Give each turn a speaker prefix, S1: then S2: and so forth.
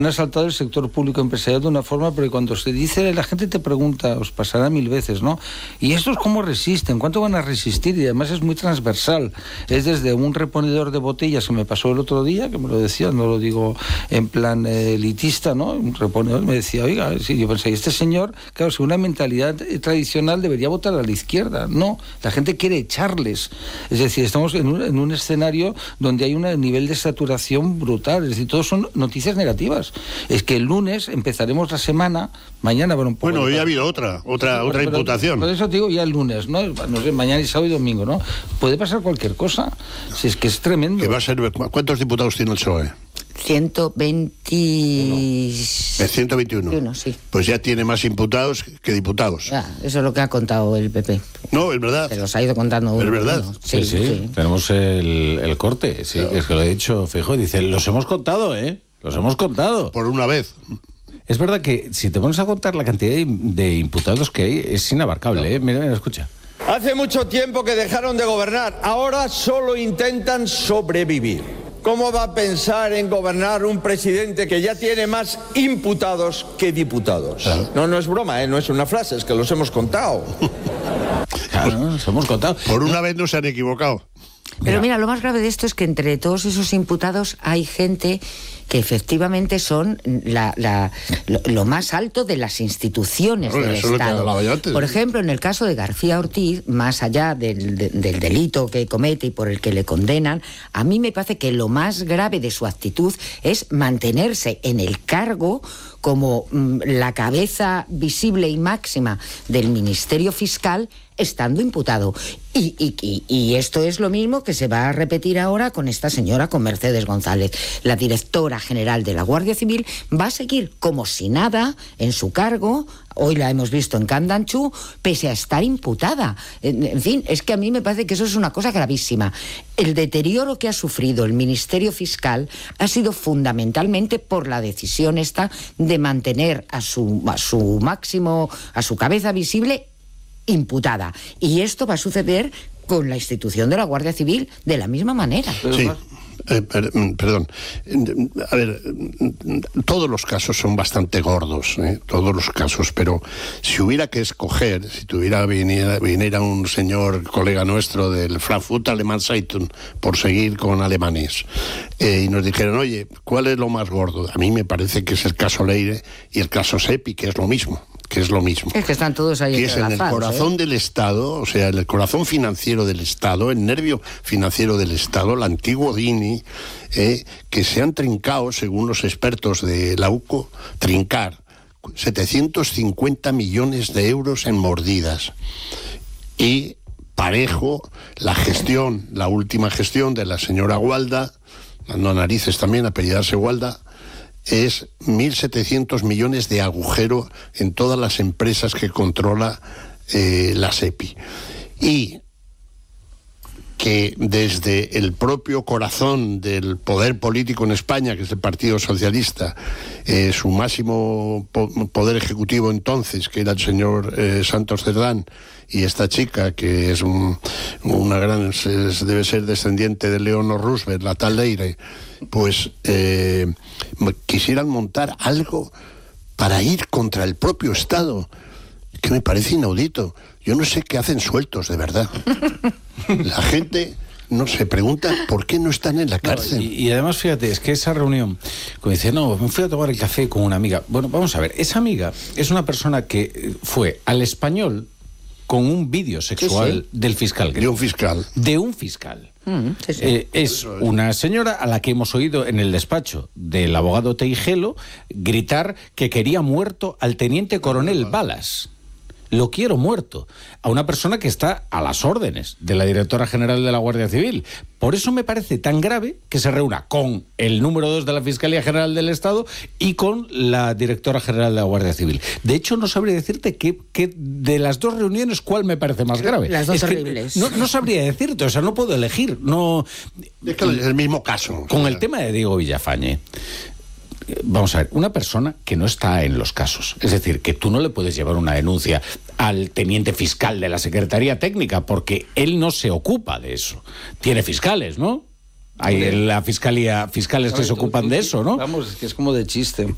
S1: Han asaltado el sector público empresarial de una forma, pero cuando se dice, la gente te pregunta, os pasará 1000 veces, ¿no? ¿Y estos cómo resisten? ¿Cuánto van a resistir? Y además es muy transversal. Es desde un reponedor de botellas que me pasó el otro día, que me lo decía, no lo digo en plan elitista, ¿no? Un reponedor me decía, oiga, sí, yo pensé, este señor, claro, según una mentalidad tradicional debería votar a la izquierda. No, la gente quiere echarles. Es decir, estamos en un escenario donde hay un nivel de saturación brutal. Es decir, todos son noticias negativas. Es que el lunes empezaremos la semana, mañana para un poco.
S2: Bueno, hoy ha habido otra imputación.
S1: Por eso te digo, ya el lunes, ¿no? No sé, mañana y sábado y domingo, ¿no? Puede pasar cualquier cosa. Si es que es tremendo.
S2: ¿Qué va a ser? ¿Cuántos diputados tiene el PSOE?
S3: 121, sí.
S2: Pues ya tiene más imputados que diputados.
S3: Ya, eso es lo que ha contado el PP.
S2: No, es verdad.
S3: Se los ha ido contando uno.
S2: Es verdad.
S4: Sí. Tenemos el corte, sí, claro. Es que lo he dicho, Feijóo, dice, los hemos contado, los hemos contado.
S2: Por una vez.
S4: Es verdad que si te pones a contar la cantidad de imputados que hay, es inabarcable, Mira, escucha.
S5: Hace mucho tiempo que dejaron de gobernar, ahora solo intentan sobrevivir. ¿Cómo va a pensar en gobernar un presidente que ya tiene más imputados que diputados? Claro. No es broma, no es una frase, es que los hemos contado.
S4: Claro, los hemos contado.
S2: Por una vez no se han equivocado.
S3: Pero mira, lo más grave de esto es que entre todos esos imputados hay gente que efectivamente son lo más alto de las instituciones del Estado. Por ejemplo, en el caso de García Ortiz, más allá del delito que comete y por el que le condenan, a mí me parece que lo más grave de su actitud es mantenerse en el cargo como la cabeza visible y máxima del Ministerio Fiscal, estando imputado. Y esto es lo mismo que se va a repetir ahora con esta señora, con Mercedes González. La directora general de la Guardia Civil va a seguir como si nada en su cargo. Hoy la hemos visto en Candanchú, pese a estar imputada. En fin, es que a mí me parece que eso es una cosa gravísima. El deterioro que ha sufrido el Ministerio Fiscal ha sido fundamentalmente por la decisión esta de mantener a su máximo, a su cabeza visible, imputada. Y esto va a suceder con la institución de la Guardia Civil de la misma manera.
S2: Sí. Perdón. A ver, todos los casos son bastante gordos, todos los casos, pero si hubiera que escoger, si viniera un señor colega nuestro del Frankfurt Alemán Zeitung, por seguir con alemanes, y nos dijeran, oye, ¿cuál es lo más gordo? A mí me parece que es el caso Leire y el caso Seppi, que es lo mismo. Es
S3: que están todos ahí
S2: entrelazados. Que es en el corazón del Estado, o sea, el corazón financiero del Estado, el nervio financiero del Estado, el antiguo DINI, que se han trincado, según los expertos de la UCO, 750 millones de euros en mordidas. Y parejo, la última gestión de la señora Gualda, mandó narices también, apellidarse Gualda, es 1.700 millones de agujero en todas las empresas que controla la SEPI. Y que desde el propio corazón del poder político en España, que es el Partido Socialista, su máximo poder ejecutivo entonces, que era el señor Santos Cerdán, y esta chica, que es una gran, debe ser descendiente de Leonor Roosevelt, la tal Leire, pues quisieran montar algo para ir contra el propio Estado, que me parece inaudito. Yo no sé qué hacen sueltos, de verdad. La gente no se pregunta por qué no están en la cárcel.
S4: Y además, fíjate, es que esa reunión, como dice, no, me fui a tomar el café con una amiga. Bueno, vamos a ver, esa amiga es una persona que fue al Español con un vídeo sexual del fiscal.
S2: De un fiscal.
S4: De un fiscal. Es una señora a la que hemos oído en el despacho del abogado Teijelo gritar que quería muerto al teniente coronel Balas. Lo quiero muerto. A una persona que está a las órdenes de la directora general de la Guardia Civil. Por eso me parece tan grave que se reúna con el número 2 de la Fiscalía General del Estado y con la directora general de la Guardia Civil. De hecho, no sabría decirte que de las dos reuniones cuál me parece más grave.
S3: Las dos horribles.
S4: No sabría decirte, o sea, no puedo elegir. No.
S2: Es que es el mismo caso.
S4: Con el tema de Diego Villafañe. Vamos a ver, una persona que no está en los casos, es decir, que tú no le puedes llevar una denuncia al teniente fiscal de la Secretaría Técnica porque él no se ocupa de eso. Tiene fiscales, ¿no? Hay en la fiscalía fiscales que se ocupan de eso, ¿no?
S1: Vamos, es que es como de chiste.